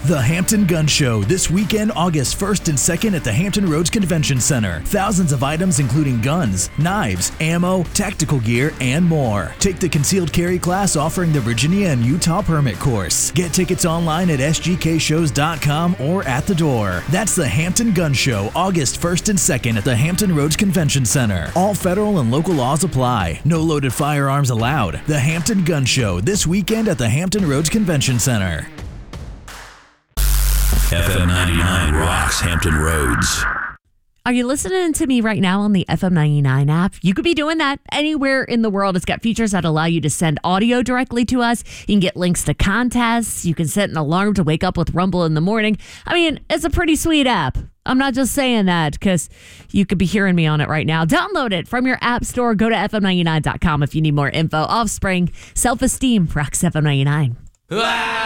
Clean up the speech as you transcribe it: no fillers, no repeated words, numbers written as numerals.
The Hampton Gun Show, this weekend, August 1st and 2nd at the Hampton Roads Convention Center. Thousands of items including guns, knives, ammo, tactical gear, and more. Take the concealed carry class offering the Virginia and Utah permit course. Get tickets online at sgkshows.com or at the door. That's the Hampton Gun Show, August 1st and 2nd at the Hampton Roads Convention Center. All federal and local laws apply. No loaded firearms allowed. The Hampton Gun Show, this weekend at the Hampton Roads Convention Center. FM 99 rocks Hampton Roads. Are you listening to me right now on the FM 99 app? You could be doing that anywhere in the world. It's got features that allow you to send audio directly to us. You can get links to contests. You can set an alarm to wake up with Rumble in the morning. I mean, it's a pretty sweet app. I'm not just saying that because you could be hearing me on it right now. Download it from your app store. Go to FM99.com if you need more info. Offspring, Self-Esteem, rocks FM 99.